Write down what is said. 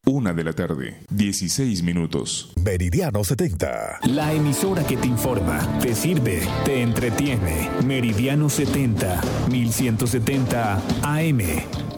1:00 p.m, 16 minutos. Meridiano 70. La emisora que te informa, te sirve, te entretiene. Meridiano 70, 1170 AM.